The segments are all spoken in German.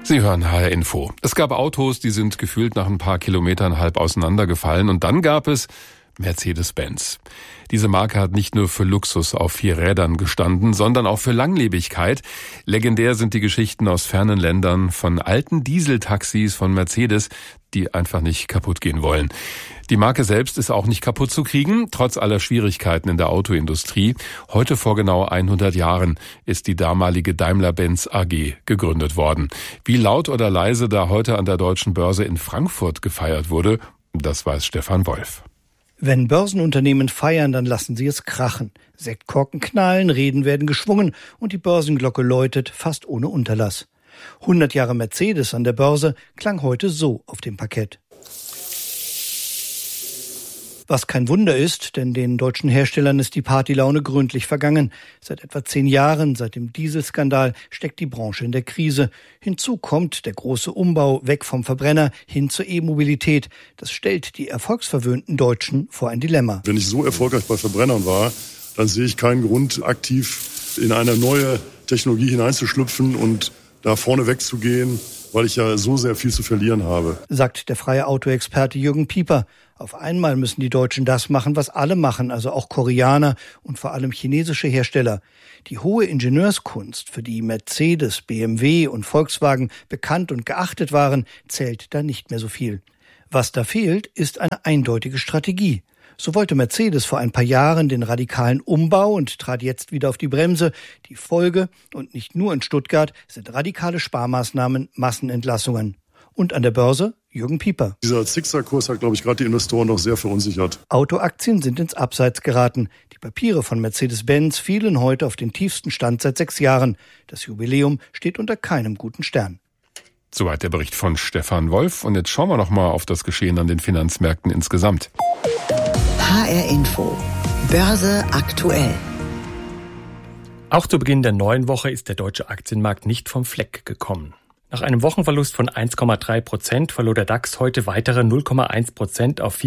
Sie hören HR Info. Es gab Autos, die sind gefühlt nach ein paar Kilometern halb auseinandergefallen. Und dann gab es Mercedes-Benz. Diese Marke hat nicht nur für Luxus auf 4 Rädern gestanden, sondern auch für Langlebigkeit. Legendär sind die Geschichten aus fernen Ländern von alten Dieseltaxis von Mercedes, die einfach nicht kaputt gehen wollen. Die Marke selbst ist auch nicht kaputt zu kriegen, trotz aller Schwierigkeiten in der Autoindustrie. Heute vor genau 100 Jahren ist die damalige Daimler-Benz AG gegründet worden. Wie laut oder leise da heute an der Deutschen Börse in Frankfurt gefeiert wurde, das weiß Stefan Wolf. Wenn Börsenunternehmen feiern, dann lassen sie es krachen. Sektkorken knallen, Reden werden geschwungen und die Börsenglocke läutet fast ohne Unterlass. 100 Jahre Mercedes an der Börse klang heute so auf dem Parkett. Was kein Wunder ist, denn den deutschen Herstellern ist die Partylaune gründlich vergangen. Seit etwa 10 Jahren, seit dem Dieselskandal, steckt die Branche in der Krise. Hinzu kommt der große Umbau weg vom Verbrenner hin zur E-Mobilität. Das stellt die erfolgsverwöhnten Deutschen vor ein Dilemma. Wenn ich so erfolgreich bei Verbrennern war, dann sehe ich keinen Grund, aktiv in eine neue Technologie hineinzuschlüpfen und da vorne wegzugehen, weil ich ja so sehr viel zu verlieren habe. Sagt der freie Autoexperte Jürgen Pieper. Auf einmal müssen die Deutschen das machen, was alle machen, also auch Koreaner und vor allem chinesische Hersteller. Die hohe Ingenieurskunst, für die Mercedes, BMW und Volkswagen bekannt und geachtet waren, zählt da nicht mehr so viel. Was da fehlt, ist eine eindeutige Strategie. So wollte Mercedes vor ein paar Jahren den radikalen Umbau und trat jetzt wieder auf die Bremse. Die Folge, und nicht nur in Stuttgart, sind radikale Sparmaßnahmen, Massenentlassungen. Und an der Börse Jürgen Pieper. Dieser Zickzackkurs hat, glaube ich, gerade die Investoren noch sehr verunsichert. Autoaktien sind ins Abseits geraten. Die Papiere von Mercedes-Benz fielen heute auf den tiefsten Stand seit 6 Jahren. Das Jubiläum steht unter keinem guten Stern. Soweit der Bericht von Stefan Wolf. Und jetzt schauen wir noch mal auf das Geschehen an den Finanzmärkten insgesamt. HR Info. Börse aktuell. Auch zu Beginn der neuen Woche ist der deutsche Aktienmarkt nicht vom Fleck gekommen. Nach einem Wochenverlust von 1,3% verlor der DAX heute weitere 0,1% auf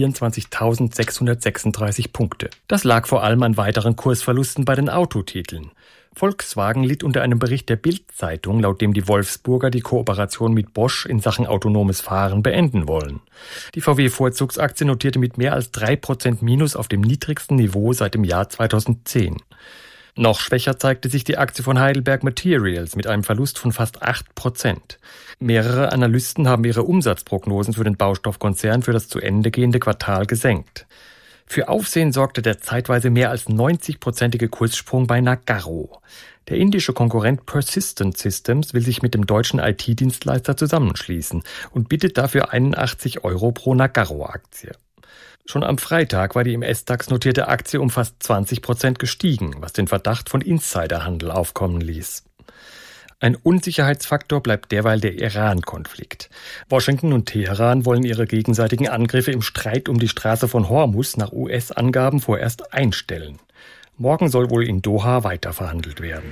24.636 Punkte. Das lag vor allem an weiteren Kursverlusten bei den Autotiteln. Volkswagen litt unter einem Bericht der Bild-Zeitung, laut dem die Wolfsburger die Kooperation mit Bosch in Sachen autonomes Fahren beenden wollen. Die VW-Vorzugsaktie notierte mit mehr als 3% Minus auf dem niedrigsten Niveau seit dem Jahr 2010. Noch schwächer zeigte sich die Aktie von Heidelberg Materials mit einem Verlust von fast 8%. Mehrere Analysten haben ihre Umsatzprognosen für den Baustoffkonzern für das zu Ende gehende Quartal gesenkt. Für Aufsehen sorgte der zeitweise mehr als 90%ige Kurssprung bei Nagarro. Der indische Konkurrent Persistent Systems will sich mit dem deutschen IT-Dienstleister zusammenschließen und bittet dafür 81 € pro Nagarro-Aktie. Schon am Freitag war die im S-DAX notierte Aktie um fast 20% gestiegen, was den Verdacht von Insiderhandel aufkommen ließ. Ein Unsicherheitsfaktor bleibt derweil der Iran-Konflikt. Washington und Teheran wollen ihre gegenseitigen Angriffe im Streit um die Straße von Hormuz nach US-Angaben vorerst einstellen. Morgen soll wohl in Doha weiter verhandelt werden.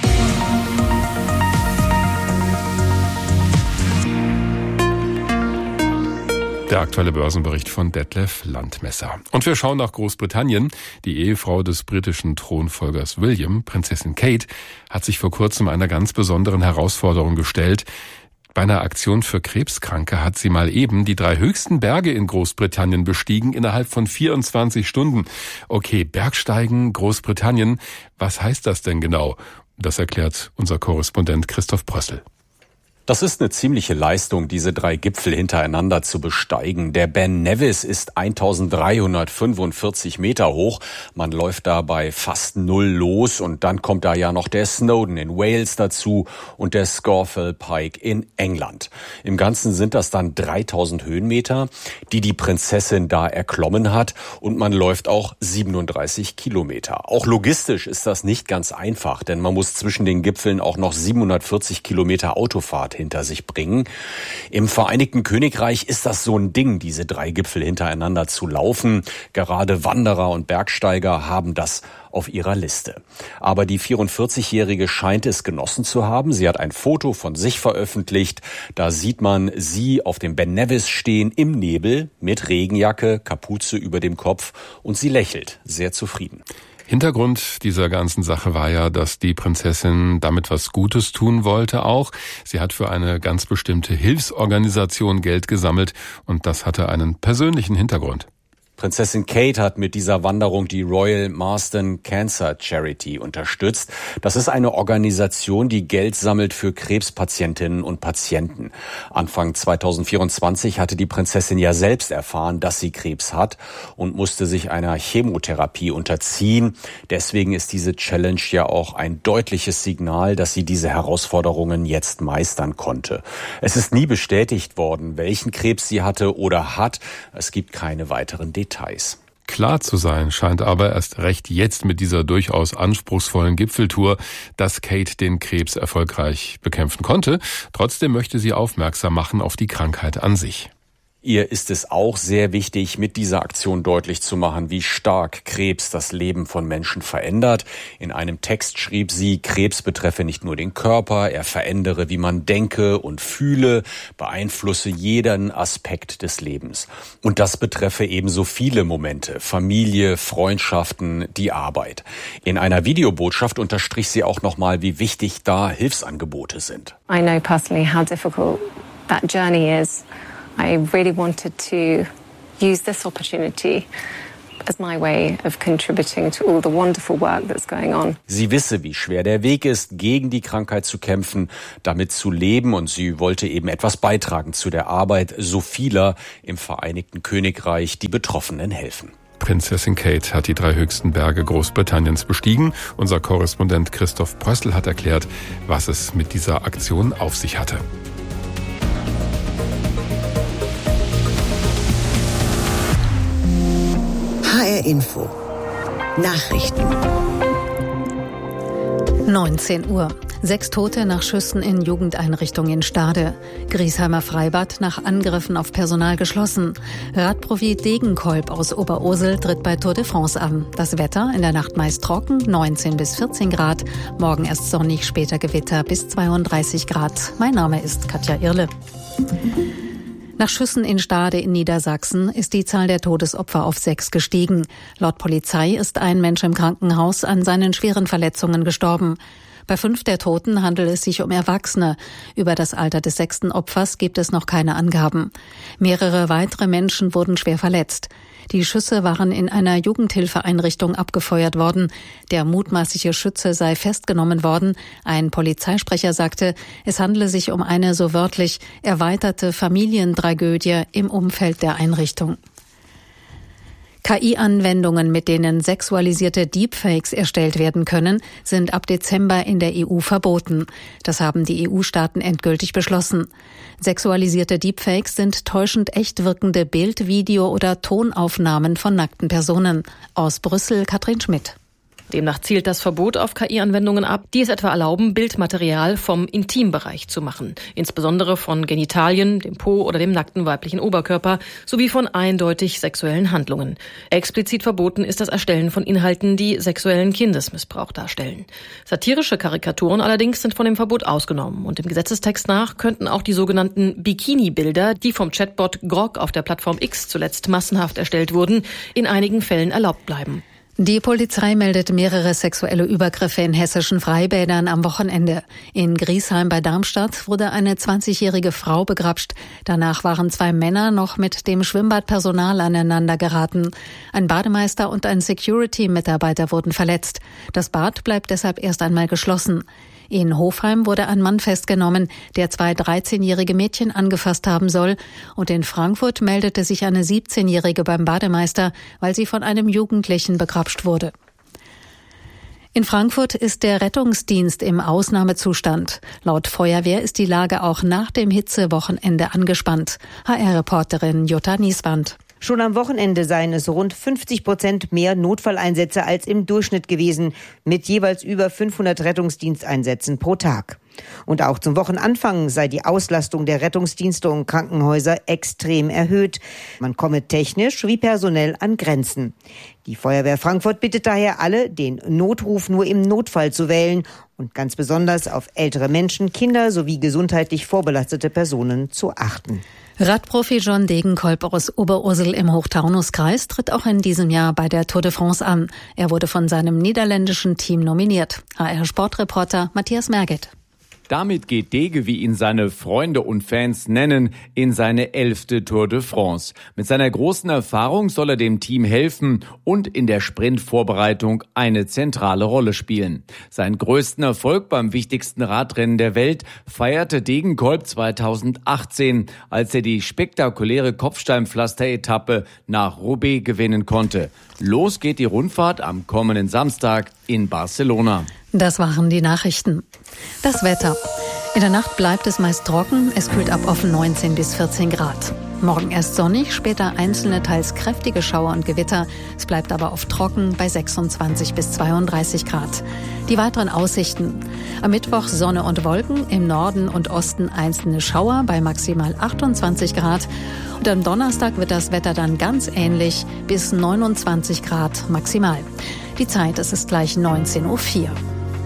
Der aktuelle Börsenbericht von Detlef Landmesser. Und wir schauen nach Großbritannien. Die Ehefrau des britischen Thronfolgers William, Prinzessin Kate, hat sich vor kurzem einer ganz besonderen Herausforderung gestellt. Bei einer Aktion für Krebskranke hat sie mal eben die 3 höchsten Berge in Großbritannien bestiegen innerhalb von 24 Stunden. Okay, Bergsteigen, Großbritannien, was heißt das denn genau? Das erklärt unser Korrespondent Christoph Brössel. Das ist eine ziemliche Leistung, diese 3 Gipfel hintereinander zu besteigen. Der Ben Nevis ist 1345 Meter hoch. Man läuft da bei fast 0 los und dann kommt da ja noch der Snowdon in Wales dazu und der Scafell Pike in England. Im Ganzen sind das dann 3000 Höhenmeter, die die Prinzessin da erklommen hat und man läuft auch 37 Kilometer. Auch logistisch ist das nicht ganz einfach, denn man muss zwischen den Gipfeln auch noch 740 Kilometer Autofahrt hinter sich bringen. Im Vereinigten Königreich ist das so ein Ding, diese 3 Gipfel hintereinander zu laufen. Gerade Wanderer und Bergsteiger haben das auf ihrer Liste. Aber die 44-Jährige scheint es genossen zu haben. Sie hat ein Foto von sich veröffentlicht. Da sieht man sie auf dem Ben Nevis stehen im Nebel mit Regenjacke, Kapuze über dem Kopf und sie lächelt sehr zufrieden. Hintergrund dieser ganzen Sache war ja, dass die Prinzessin damit was Gutes tun wollte auch. Sie hat für eine ganz bestimmte Hilfsorganisation Geld gesammelt und das hatte einen persönlichen Hintergrund. Prinzessin Kate hat mit dieser Wanderung die Royal Marsden Cancer Charity unterstützt. Das ist eine Organisation, die Geld sammelt für Krebspatientinnen und Patienten. Anfang 2024 hatte die Prinzessin ja selbst erfahren, dass sie Krebs hat und musste sich einer Chemotherapie unterziehen. Deswegen ist diese Challenge ja auch ein deutliches Signal, dass sie diese Herausforderungen jetzt meistern konnte. Es ist nie bestätigt worden, welchen Krebs sie hatte oder hat. Es gibt keine weiteren Details. Klar zu sein scheint aber erst recht jetzt mit dieser durchaus anspruchsvollen Gipfeltour, dass Kate den Krebs erfolgreich bekämpfen konnte. Trotzdem möchte sie aufmerksam machen auf die Krankheit an sich. Ihr ist es auch sehr wichtig, mit dieser Aktion deutlich zu machen, wie stark Krebs das Leben von Menschen verändert. In einem Text schrieb sie, Krebs betreffe nicht nur den Körper, er verändere, wie man denke und fühle, beeinflusse jeden Aspekt des Lebens. Und das betreffe ebenso viele Momente, Familie, Freundschaften, die Arbeit. In einer Videobotschaft unterstrich sie auch nochmal, wie wichtig da Hilfsangebote sind. I know personally how difficult that journey is. I really wanted to use this opportunity as my way of contributing to all the wonderful work that's going on. Sie wisse, wie schwer der Weg ist, gegen die Krankheit zu kämpfen, damit zu leben, und sie wollte eben etwas beitragen zu der Arbeit so vieler im Vereinigten Königreich, die Betroffenen helfen. Prinzessin Kate hat die 3 höchsten Berge Großbritanniens bestiegen. Unser Korrespondent Christoph Prössl hat erklärt, was es mit dieser Aktion auf sich hatte. HR Info. Nachrichten. 19 Uhr. 6 Tote nach Schüssen in Jugendeinrichtungen in Stade. Griesheimer Freibad nach Angriffen auf Personal geschlossen. Radprofi Degenkolb aus Oberursel tritt bei Tour de France an. Das Wetter in der Nacht meist trocken, 19 bis 14 Grad. Morgen erst sonnig, später Gewitter bis 32 Grad. Mein Name ist Katja Irle. Nach Schüssen in Stade in Niedersachsen ist die Zahl der Todesopfer auf 6 gestiegen. Laut Polizei ist ein Mensch im Krankenhaus an seinen schweren Verletzungen gestorben. Bei 5 der Toten handelt es sich um Erwachsene. Über das Alter des 6. Opfers gibt es noch keine Angaben. Mehrere weitere Menschen wurden schwer verletzt. Die Schüsse waren in einer Jugendhilfeeinrichtung abgefeuert worden. Der mutmaßliche Schütze sei festgenommen worden. Ein Polizeisprecher sagte, es handele sich um eine, so wörtlich, erweiterte Familientragödie im Umfeld der Einrichtung. KI-Anwendungen, mit denen sexualisierte Deepfakes erstellt werden können, sind ab Dezember in der EU verboten. Das haben die EU-Staaten endgültig beschlossen. Sexualisierte Deepfakes sind täuschend echt wirkende Bild-, Video- oder Tonaufnahmen von nackten Personen. Aus Brüssel Katrin Schmidt. Demnach zielt das Verbot auf KI-Anwendungen ab, die es etwa erlauben, Bildmaterial vom Intimbereich zu machen. Insbesondere von Genitalien, dem Po oder dem nackten weiblichen Oberkörper sowie von eindeutig sexuellen Handlungen. Explizit verboten ist das Erstellen von Inhalten, die sexuellen Kindesmissbrauch darstellen. Satirische Karikaturen allerdings sind von dem Verbot ausgenommen. Und dem Gesetzestext nach könnten auch die sogenannten Bikini-Bilder, die vom Chatbot Grok auf der Plattform X zuletzt massenhaft erstellt wurden, in einigen Fällen erlaubt bleiben. Die Polizei meldet mehrere sexuelle Übergriffe in hessischen Freibädern am Wochenende. In Griesheim bei Darmstadt wurde eine 20-jährige Frau begrapscht. Danach waren 2 Männer noch mit dem Schwimmbadpersonal aneinander geraten. Ein Bademeister und ein Security-Mitarbeiter wurden verletzt. Das Bad bleibt deshalb erst einmal geschlossen. In Hofheim wurde ein Mann festgenommen, der 2 13-jährige Mädchen angefasst haben soll. Und in Frankfurt meldete sich eine 17-jährige beim Bademeister, weil sie von einem Jugendlichen begrapscht wurde. In Frankfurt ist der Rettungsdienst im Ausnahmezustand. Laut Feuerwehr ist die Lage auch nach dem Hitzewochenende angespannt. HR-Reporterin Jutta Nieswand. Schon am Wochenende seien es rund 50% mehr Notfalleinsätze als im Durchschnitt gewesen, mit jeweils über 500 Rettungsdiensteinsätzen pro Tag. Und auch zum Wochenanfang sei die Auslastung der Rettungsdienste und Krankenhäuser extrem erhöht. Man komme technisch wie personell an Grenzen. Die Feuerwehr Frankfurt bittet daher alle, den Notruf nur im Notfall zu wählen und ganz besonders auf ältere Menschen, Kinder sowie gesundheitlich vorbelastete Personen zu achten. Radprofi John Degenkolb aus Oberursel im Hochtaunuskreis tritt auch in diesem Jahr bei der Tour de France an. Er wurde von seinem niederländischen Team nominiert. HR-Sportreporter Matthias Merget. Damit geht Dege, wie ihn seine Freunde und Fans nennen, in seine 11. Tour de France. Mit seiner großen Erfahrung soll er dem Team helfen und in der Sprintvorbereitung eine zentrale Rolle spielen. Seinen größten Erfolg beim wichtigsten Radrennen der Welt feierte Degenkolb 2018, als er die spektakuläre Kopfsteinpflaster-Etappe nach Roubaix gewinnen konnte. Los geht die Rundfahrt am kommenden Samstag in Barcelona. Das waren die Nachrichten. Das Wetter. In der Nacht bleibt es meist trocken. Es kühlt ab auf 19 bis 14 Grad. Morgen erst sonnig, später einzelne teils kräftige Schauer und Gewitter. Es bleibt aber oft trocken bei 26 bis 32 Grad. Die weiteren Aussichten. Am Mittwoch Sonne und Wolken, im Norden und Osten einzelne Schauer bei maximal 28 Grad. Und am Donnerstag wird das Wetter dann ganz ähnlich, bis 29 Grad maximal. Die Zeit, es ist gleich 19:04 Uhr.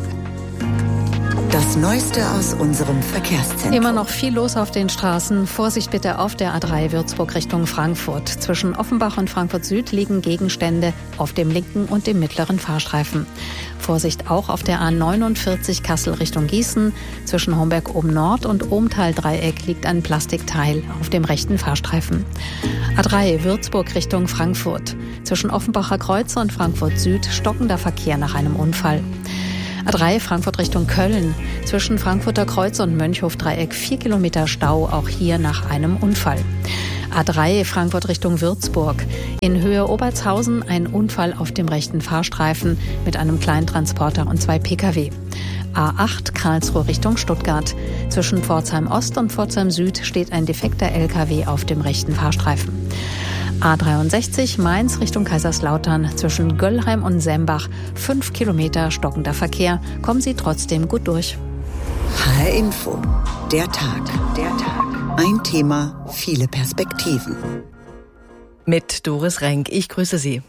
Das Neueste aus unserem Verkehrszentrum. Immer noch viel los auf den Straßen. Vorsicht bitte auf der A3 Würzburg Richtung Frankfurt. Zwischen Offenbach und Frankfurt Süd liegen Gegenstände auf dem linken und dem mittleren Fahrstreifen. Vorsicht auch auf der A49 Kassel Richtung Gießen. Zwischen Homberg oben Nord und Ohmtal-Dreieck liegt ein Plastikteil auf dem rechten Fahrstreifen. A3 Würzburg Richtung Frankfurt. Zwischen Offenbacher Kreuz und Frankfurt Süd stockender Verkehr nach einem Unfall. A3 Frankfurt Richtung Köln. Zwischen Frankfurter Kreuz und Mönchhof-Dreieck 4 Kilometer Stau, auch hier nach einem Unfall. A3 Frankfurt Richtung Würzburg. In Höhe Obertshausen ein Unfall auf dem rechten Fahrstreifen mit einem Kleintransporter und 2 Pkw. A8 Karlsruhe Richtung Stuttgart. Zwischen Pforzheim Ost und Pforzheim Süd steht ein defekter LKW auf dem rechten Fahrstreifen. A63 Mainz Richtung Kaiserslautern. Zwischen Göllheim und Sembach 5 Kilometer stockender Verkehr. Kommen Sie trotzdem gut durch. HR Info. Der Tag. Ein Thema, viele Perspektiven. Mit Doris Renk. Ich grüße Sie.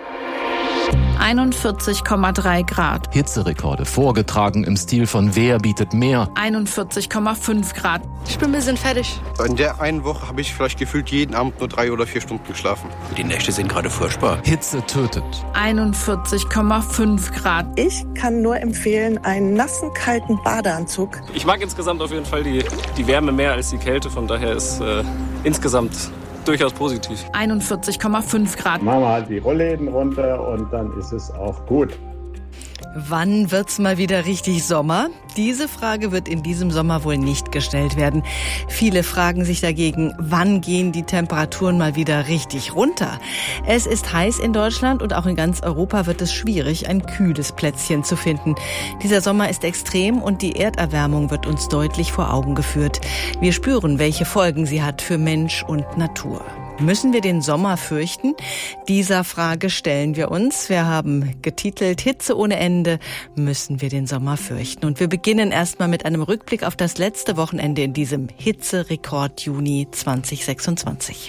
41,3 Grad. Hitzerekorde vorgetragen im Stil von Wer bietet mehr. 41,5 Grad. Ich bin ein bisschen fertig. In der einen Woche habe ich vielleicht gefühlt jeden Abend nur 3 oder 4 Stunden geschlafen. Die Nächte sind gerade furchtbar. Hitze tötet. 41,5 Grad. Ich kann nur empfehlen, einen nassen, kalten Badeanzug. Ich mag insgesamt auf jeden Fall die Wärme mehr als die Kälte. Von daher ist insgesamt durchaus positiv. 41,5 Grad. Machen wir halt die Rollläden runter und dann ist es auch gut. Wann wird's mal wieder richtig Sommer? Diese Frage wird in diesem Sommer wohl nicht gestellt werden. Viele fragen sich dagegen, wann gehen die Temperaturen mal wieder richtig runter? Es ist heiß in Deutschland und auch in ganz Europa wird es schwierig, ein kühles Plätzchen zu finden. Dieser Sommer ist extrem und die Erderwärmung wird uns deutlich vor Augen geführt. Wir spüren, welche Folgen sie hat für Mensch und Natur. Müssen wir den Sommer fürchten? Dieser Frage stellen wir uns. Wir haben getitelt Hitze ohne Ende, müssen wir den Sommer fürchten? Und wir beginnen erstmal mit einem Rückblick auf das letzte Wochenende in diesem Hitzerekord Juni 2026.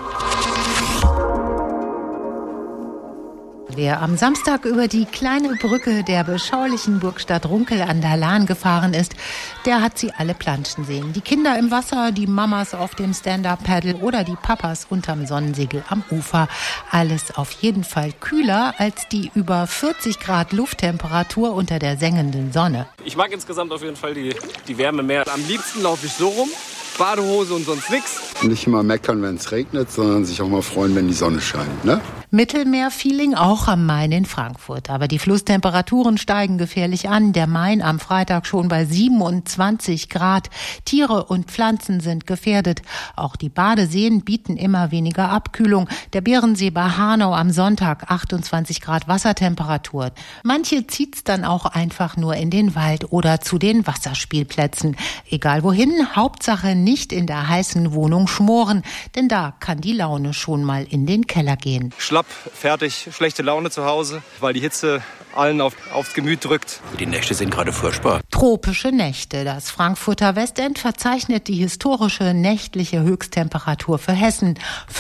Wer am Samstag über die kleine Brücke der beschaulichen Burgstadt Runkel an der Lahn gefahren ist, der hat sie alle planschen sehen. Die Kinder im Wasser, die Mamas auf dem Stand-Up-Paddle oder die Papas unterm Sonnensegel am Ufer. Alles auf jeden Fall kühler als die über 40 Grad Lufttemperatur unter der sengenden Sonne. Ich mag insgesamt auf jeden Fall die Wärme mehr. Am liebsten laufe ich so rum, Badehose und sonst nichts. Nicht immer meckern, wenn es regnet, sondern sich auch mal freuen, wenn die Sonne scheint, ne? Mittelmeer-Feeling auch am Main in Frankfurt. Aber die Flusstemperaturen steigen gefährlich an. Der Main am Freitag schon bei 27 Grad. Tiere und Pflanzen sind gefährdet. Auch die Badeseen bieten immer weniger Abkühlung. Der Bärensee bei Hanau am Sonntag 28 Grad Wassertemperatur. Manche zieht's dann auch einfach nur in den Wald oder zu den Wasserspielplätzen. Egal wohin, Hauptsache nicht in der heißen Wohnung schmoren. Denn da kann die Laune schon mal in den Keller gehen. Schlapp, fertig, schlechte Laune zu Hause, weil die Hitze allen aufs Gemüt drückt. Die Nächte sind gerade furchtbar. Tropische Nächte. Das Frankfurter Westend verzeichnet die historische nächtliche Höchsttemperatur für Hessen.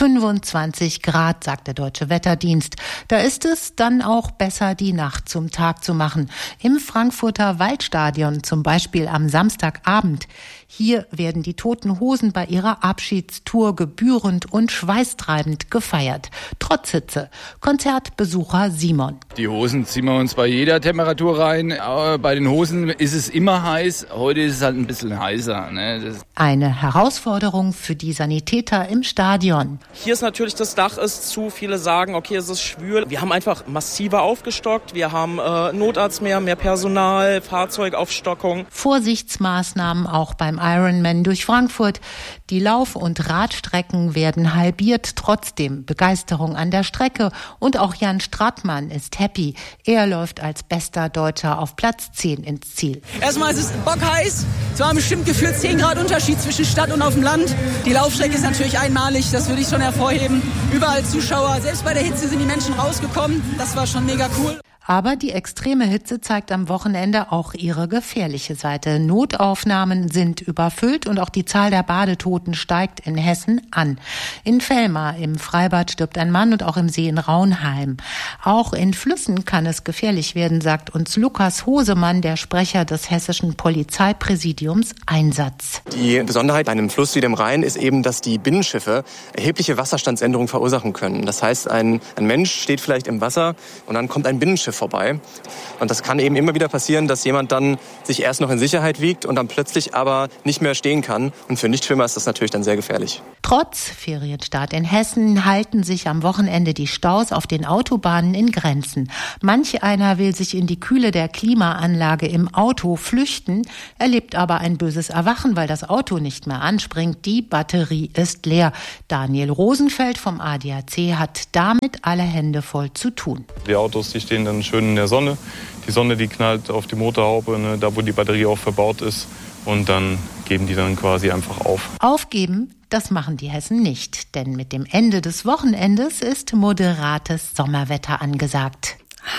25 Grad, sagt der Deutsche Wetterdienst. Da ist es dann auch besser, die Nacht zum Tag zu machen. Im Frankfurter Waldstadion zum Beispiel am Samstagabend. Hier werden die Toten Hosen bei ihrer Abschiedstour gebührend und schweißtreibend gefeiert. Trotz Hitze. Konzertbesucher Simon. Die Hosen ziehen wir uns bei jeder Temperatur rein. Aber bei den Hosen ist es immer heiß. Heute ist es halt ein bisschen heißer. Ne? Eine Herausforderung für die Sanitäter im Stadion. Hier ist natürlich das Dach ist zu. Viele sagen, okay, es ist schwül. Wir haben einfach massiver aufgestockt. Wir haben Notarzt mehr Personal, Fahrzeugaufstockung. Vorsichtsmaßnahmen auch beim Ironman durch Frankfurt. Die Lauf- und Radstrecken werden halbiert. Trotzdem Begeisterung an der Strecke. Und auch Jan Stratmann ist happy. Er läuft als bester Deutscher auf Platz 10 ins Ziel. Erstmal ist es bockheiß. Es war bestimmt gefühlt 10 Grad Unterschied zwischen Stadt und auf dem Land. Die Laufstrecke ist natürlich einmalig. Das würde ich schon hervorheben. Überall Zuschauer. Selbst bei der Hitze sind die Menschen rausgekommen. Das war schon mega cool. Aber die extreme Hitze zeigt am Wochenende auch ihre gefährliche Seite. Notaufnahmen sind überfüllt und auch die Zahl der Badetoten steigt in Hessen an. In Vellmar im Freibad stirbt ein Mann und auch im See in Raunheim. Auch in Flüssen kann es gefährlich werden, sagt uns Lukas Hosemann, der Sprecher des hessischen Polizeipräsidiums Einsatz. Die Besonderheit bei einem Fluss wie dem Rhein ist eben, dass die Binnenschiffe erhebliche Wasserstandsänderungen verursachen können. Das heißt, ein Mensch steht vielleicht im Wasser und dann kommt ein Binnenschiff vorbei. Und das kann eben immer wieder passieren, dass jemand dann sich erst noch in Sicherheit wiegt und dann plötzlich aber nicht mehr stehen kann. Und für Nichtschwimmer ist das natürlich dann sehr gefährlich. Trotz Ferienstart in Hessen halten sich am Wochenende die Staus auf den Autobahnen in Grenzen. Manch einer will sich in die Kühle der Klimaanlage im Auto flüchten, erlebt aber ein böses Erwachen, weil das Auto nicht mehr anspringt. Die Batterie ist leer. Daniel Rosenfeld vom ADAC hat damit alle Hände voll zu tun. Die Autos, die stehen dann schön in der Sonne. Die Sonne, die knallt auf die Motorhaube, ne, da wo die Batterie auch verbaut ist. Und dann geben die dann quasi einfach auf. Aufgeben, das machen die Hessen nicht. Denn mit dem Ende des Wochenendes ist moderates Sommerwetter angesagt.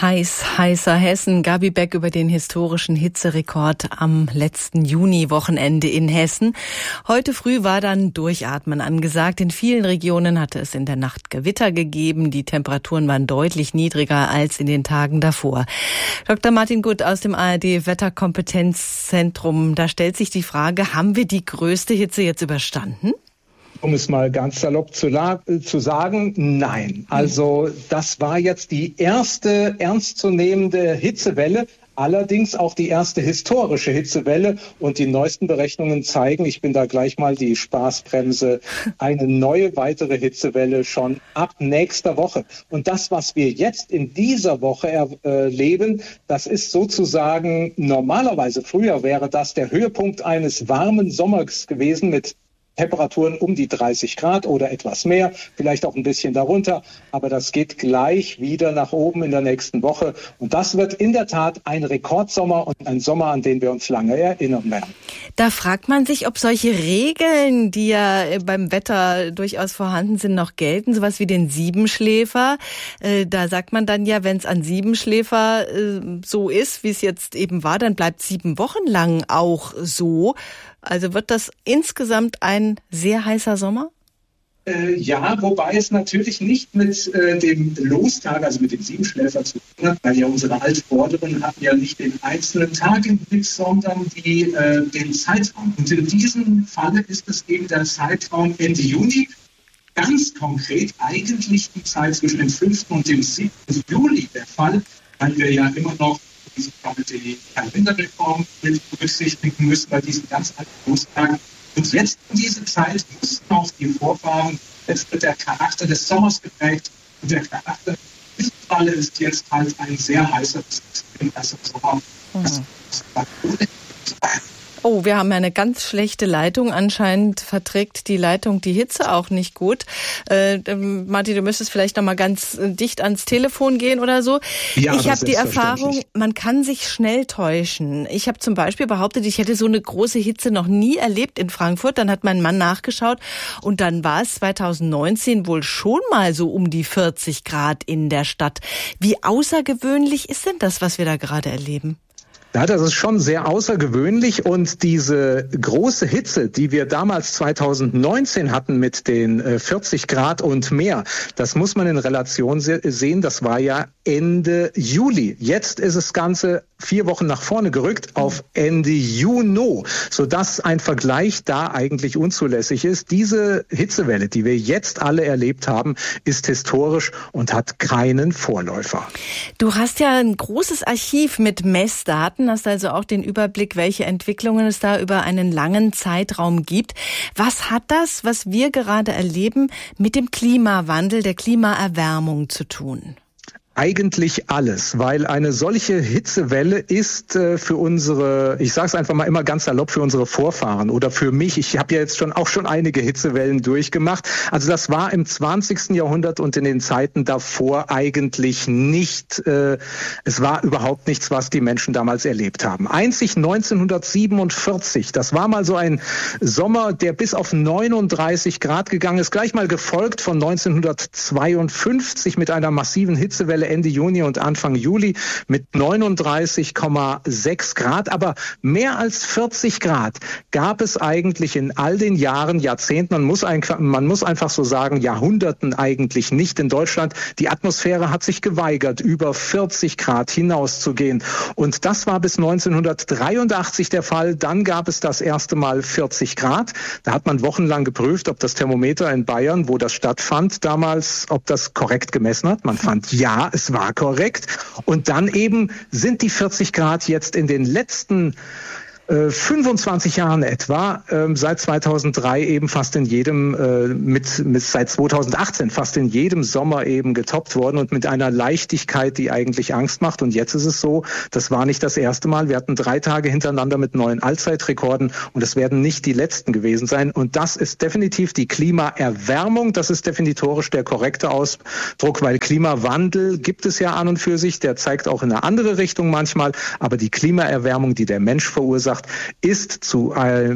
Heißer Hessen. Gabi Beck über den historischen Hitzerekord am letzten Juni-Wochenende in Hessen. Heute früh war dann Durchatmen angesagt. In vielen Regionen hatte es in der Nacht Gewitter gegeben. Die Temperaturen waren deutlich niedriger als in den Tagen davor. Dr. Martin Gutt aus dem ARD-Wetterkompetenzzentrum. Da stellt sich die Frage, haben wir die größte Hitze jetzt überstanden? Um es mal ganz salopp zu sagen, nein. Also das war jetzt die erste ernstzunehmende Hitzewelle, allerdings auch die erste historische Hitzewelle. Und die neuesten Berechnungen zeigen, ich bin da gleich mal die Spaßbremse, eine neue weitere Hitzewelle schon ab nächster Woche. Und das, was wir jetzt in dieser Woche erleben, das ist sozusagen normalerweise, früher wäre das der Höhepunkt eines warmen Sommers gewesen mit Temperaturen um die 30 Grad oder etwas mehr, vielleicht auch ein bisschen darunter. Aber das geht gleich wieder nach oben in der nächsten Woche. Und das wird in der Tat ein Rekordsommer und ein Sommer, an den wir uns lange erinnern werden. Da fragt man sich, ob solche Regeln, die ja beim Wetter durchaus vorhanden sind, noch gelten. Sowas wie den Siebenschläfer. Da sagt man dann ja, wenn es an Siebenschläfer so ist, wie es jetzt eben war, dann bleibt 7 Wochen lang auch so. Also wird das insgesamt ein sehr heißer Sommer? Ja, wobei es natürlich nicht mit dem Lostag, also mit dem Siebenschläfer zu tun hat, weil ja unsere Altvorderen hatten ja nicht den einzelnen Tag im Blick, sondern den Zeitraum. Und in diesem Falle ist es eben der Zeitraum Ende Juni. Ganz konkret eigentlich die Zeit zwischen dem 5. und dem 7. Juli der Fall, weil wir ja immer noch die Kalenderreform mit berücksichtigen müssen bei diesen ganz alten Lostagen. Und jetzt in dieser Zeit mussten auch die Vorfahren, jetzt wird der Charakter des Sommers geprägt und der Charakter des Falle ist jetzt halt ein sehr heißer Sommer. Oh, wir haben eine ganz schlechte Leitung. Anscheinend verträgt die Leitung die Hitze auch nicht gut. Martin, du müsstest vielleicht noch mal ganz dicht ans Telefon gehen oder so. Ja, ich habe die Erfahrung, man kann sich schnell täuschen. Ich habe zum Beispiel behauptet, ich hätte so eine große Hitze noch nie erlebt in Frankfurt. Dann hat mein Mann nachgeschaut und dann war es 2019 wohl schon mal so um die 40 Grad in der Stadt. Wie außergewöhnlich ist denn das, was wir da gerade erleben? Ja, das ist schon sehr außergewöhnlich und diese große Hitze, die wir damals 2019 hatten mit den 40 Grad und mehr, das muss man in Relation sehen, das war ja Ende Juli. Jetzt ist das Ganze 4 Wochen nach vorne gerückt auf Ende Juni, sodass ein Vergleich da eigentlich unzulässig ist. Diese Hitzewelle, die wir jetzt alle erlebt haben, ist historisch und hat keinen Vorläufer. Du hast ja ein großes Archiv mit Messdaten, hast also auch den Überblick, welche Entwicklungen es da über einen langen Zeitraum gibt. Was hat das, was wir gerade erleben, mit dem Klimawandel, der Klimaerwärmung zu tun? Eigentlich alles, weil eine solche Hitzewelle ist für unsere, ich sage es einfach mal immer ganz salopp, für unsere Vorfahren oder für mich. Ich habe ja jetzt schon einige Hitzewellen durchgemacht. Also das war im 20. Jahrhundert und in den Zeiten davor eigentlich nicht, es war überhaupt nichts, was die Menschen damals erlebt haben. Einzig 1947, das war mal so ein Sommer, der bis auf 39 Grad gegangen ist, gleich mal gefolgt von 1952 mit einer massiven Hitzewelle Ende Juni und Anfang Juli mit 39,6 Grad. Aber mehr als 40 Grad gab es eigentlich in all den Jahren, Jahrzehnten, man muss einfach so sagen, Jahrhunderten eigentlich nicht in Deutschland. Die Atmosphäre hat sich geweigert, über 40 Grad hinauszugehen. Und das war bis 1983 der Fall. Dann gab es das erste Mal 40 Grad. Da hat man wochenlang geprüft, ob das Thermometer in Bayern, wo das stattfand damals, ob das korrekt gemessen hat. Man fand, ja, es war korrekt. Und dann eben sind die 40 Grad jetzt in den letzten 25 Jahren etwa, seit 2003 eben fast in jedem, seit 2018 fast in jedem Sommer eben getoppt worden und mit einer Leichtigkeit, die eigentlich Angst macht. Und jetzt ist es so, das war nicht das erste Mal. Wir hatten 3 Tage hintereinander mit neuen Allzeitrekorden und es werden nicht die letzten gewesen sein. Und das ist definitiv die Klimaerwärmung. Das ist definitorisch der korrekte Ausdruck, weil Klimawandel gibt es ja an und für sich. Der zeigt auch in eine andere Richtung manchmal. Aber die Klimaerwärmung, die der Mensch verursacht, ist zu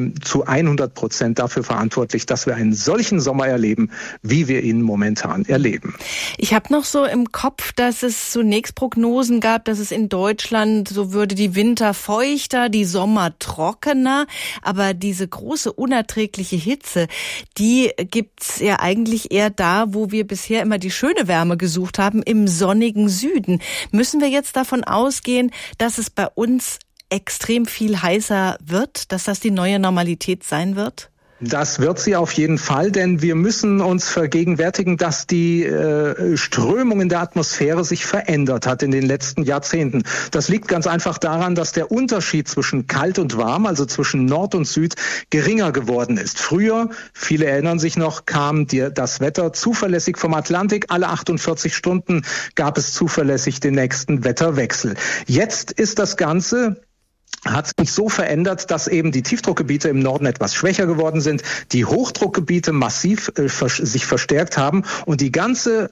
100% dafür verantwortlich, dass wir einen solchen Sommer erleben, wie wir ihn momentan erleben. Ich habe noch so im Kopf, dass es zunächst Prognosen gab, dass es in Deutschland, so würde die Winter feuchter, die Sommer trockener, aber diese große unerträgliche Hitze, die gibt's ja eigentlich eher da, wo wir bisher immer die schöne Wärme gesucht haben, im sonnigen Süden. Müssen wir jetzt davon ausgehen, dass es bei uns extrem viel heißer wird, dass das die neue Normalität sein wird? Das wird sie auf jeden Fall, denn wir müssen uns vergegenwärtigen, dass die Strömung in der Atmosphäre sich verändert hat in den letzten Jahrzehnten. Das liegt ganz einfach daran, dass der Unterschied zwischen kalt und warm, also zwischen Nord und Süd, geringer geworden ist. Früher, viele erinnern sich noch, kam das Wetter zuverlässig vom Atlantik. Alle 48 Stunden gab es zuverlässig den nächsten Wetterwechsel. Jetzt ist das Ganze hat sich so verändert, dass eben die Tiefdruckgebiete im Norden etwas schwächer geworden sind, die Hochdruckgebiete massiv sich verstärkt haben und die ganze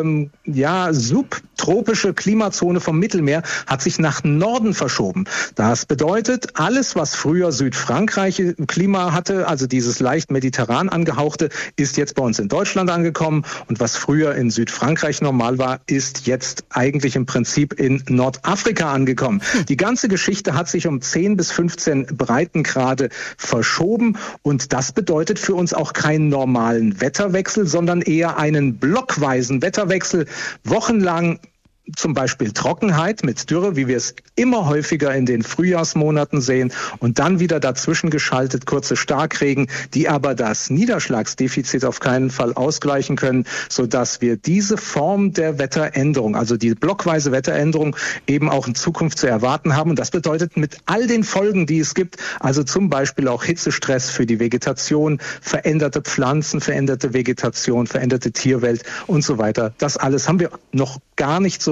subtropische Klimazone vom Mittelmeer hat sich nach Norden verschoben. Das bedeutet, alles, was früher Südfrankreich Klima hatte, also dieses leicht mediterran angehauchte, ist jetzt bei uns in Deutschland angekommen und was früher in Südfrankreich normal war, ist jetzt eigentlich im Prinzip in Nordafrika angekommen. Die ganze Geschichte hat sich um 10 bis 15 Breitengrade verschoben und das bedeutet für uns auch keinen normalen Wetterwechsel, sondern eher einen blockweisen Wetterwechsel, wochenlang zum Beispiel Trockenheit mit Dürre, wie wir es immer häufiger in den Frühjahrsmonaten sehen und dann wieder dazwischen geschaltet kurze Starkregen, die aber das Niederschlagsdefizit auf keinen Fall ausgleichen können, sodass wir diese Form der Wetteränderung, also die blockweise Wetteränderung eben auch in Zukunft zu erwarten haben. Und das bedeutet mit all den Folgen, die es gibt, also zum Beispiel auch Hitzestress für die Vegetation, veränderte Pflanzen, veränderte Vegetation, veränderte Tierwelt und so weiter. Das alles haben wir noch gar nicht so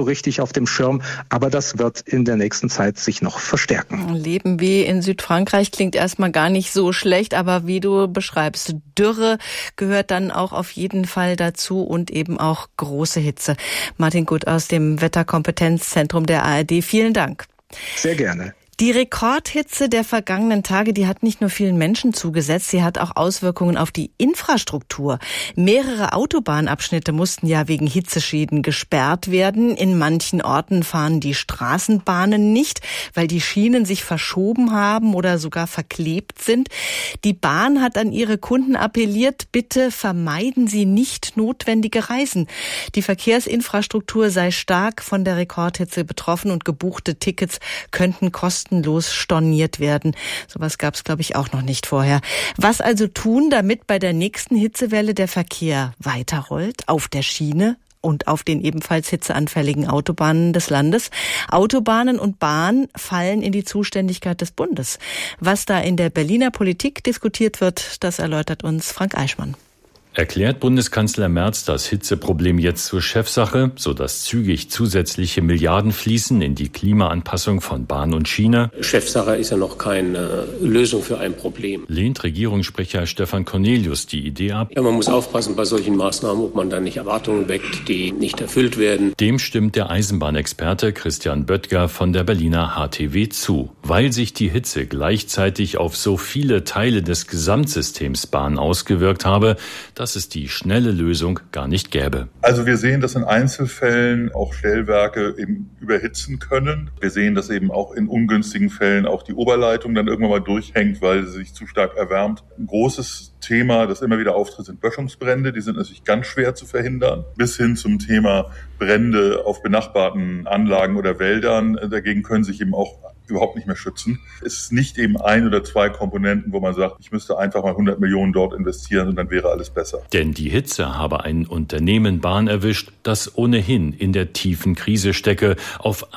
richtig auf dem Schirm, aber das wird in der nächsten Zeit sich noch verstärken. Leben wie in Südfrankreich klingt erstmal gar nicht so schlecht, aber wie du beschreibst, Dürre gehört dann auch auf jeden Fall dazu und eben auch große Hitze. Martin Gut aus dem Wetterkompetenzzentrum der ARD, vielen Dank. Sehr gerne. Die Rekordhitze der vergangenen Tage, die hat nicht nur vielen Menschen zugesetzt, sie hat auch Auswirkungen auf die Infrastruktur. Mehrere Autobahnabschnitte mussten ja wegen Hitzeschäden gesperrt werden. In manchen Orten fahren die Straßenbahnen nicht, weil die Schienen sich verschoben haben oder sogar verklebt sind. Die Bahn hat an ihre Kunden appelliert, bitte vermeiden Sie nicht notwendige Reisen. Die Verkehrsinfrastruktur sei stark von der Rekordhitze betroffen und gebuchte Tickets könnten kostenlos storniert werden. Sowas gab es, glaube ich, auch noch nicht vorher. Was also tun, damit bei der nächsten Hitzewelle der Verkehr weiterrollt, auf der Schiene und auf den ebenfalls hitzeanfälligen Autobahnen des Landes? Autobahnen und Bahn fallen in die Zuständigkeit des Bundes. Was da in der Berliner Politik diskutiert wird, das erläutert uns Frank Eichmann. Erklärt Bundeskanzler Merz das Hitzeproblem jetzt zur Chefsache, sodass zügig zusätzliche Milliarden fließen in die Klimaanpassung von Bahn und Schiene? Chefsache ist ja noch keine Lösung für ein Problem. Lehnt Regierungssprecher Stefan Cornelius die Idee ab? Ja, man muss aufpassen bei solchen Maßnahmen, ob man dann nicht Erwartungen weckt, die nicht erfüllt werden. Dem stimmt der Eisenbahnexperte Christian Böttger von der Berliner HTW zu. Weil sich die Hitze gleichzeitig auf so viele Teile des Gesamtsystems Bahn ausgewirkt habe, dass es die schnelle Lösung gar nicht gäbe. Also wir sehen, dass in Einzelfällen auch Stellwerke eben überhitzen können. Wir sehen, dass eben auch in ungünstigen Fällen auch die Oberleitung dann irgendwann mal durchhängt, weil sie sich zu stark erwärmt. Ein großes Thema, das immer wieder auftritt, sind Böschungsbrände. Die sind natürlich ganz schwer zu verhindern. Bis hin zum Thema Brände auf benachbarten Anlagen oder Wäldern. Dagegen können sich eben auch überhaupt nicht mehr schützen. Es ist nicht eben 1 oder 2 Komponenten, wo man sagt, ich müsste einfach mal 100 Millionen dort investieren und dann wäre alles besser. Denn die Hitze habe ein Unternehmen Bahn erwischt, das ohnehin in der tiefen Krise stecke. Auf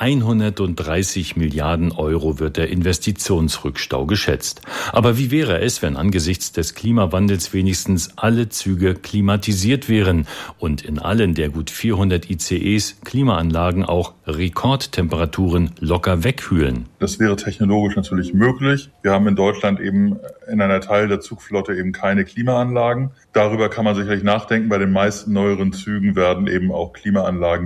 130 Milliarden Euro wird der Investitionsrückstau geschätzt. Aber wie wäre es, wenn angesichts des Klimawandels wenigstens alle Züge klimatisiert wären und in allen der gut 400 ICEs Klimaanlagen auch Rekordtemperaturen locker wegkühlen? Das wäre technologisch natürlich möglich. Wir haben in Deutschland eben in einer Teil der Zugflotte eben keine Klimaanlagen. Darüber kann man sicherlich nachdenken. Bei den meisten neueren Zügen werden eben auch Klimaanlagen